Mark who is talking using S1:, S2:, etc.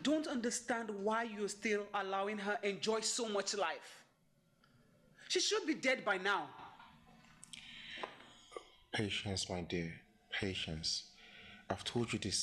S1: don't understand why you're still allowing her enjoy so much life. She should be dead by now.
S2: Patience, my dear. Patience. I've told you this